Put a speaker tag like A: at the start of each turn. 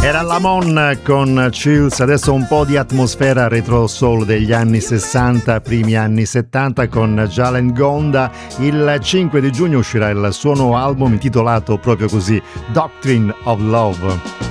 A: Era Lamon con Chills, adesso un po' di atmosfera retro soul degli anni 60, primi anni 70 con Jalen Gonda. Il 5 di giugno uscirà il suo nuovo album intitolato proprio così, Doctrine of Love.